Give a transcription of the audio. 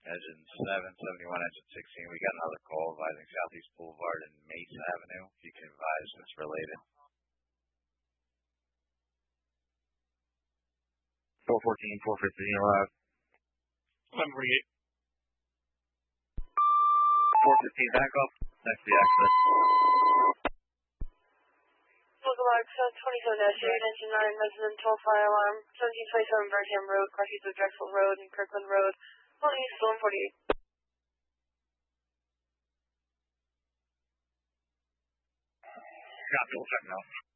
Engine 7, 71, engine 16. We got another call advising Southeast Boulevard and Mason Avenue. If you can advise if it's related. 414, 415, alive. 1148. 415, back up. Next to the accident. Boulevard 27-8, engine 9, resident 12 fire alarm, 1727 Birmingham Road, crossings of Drexel Road and Kirkland Road, police 148. Got to check now.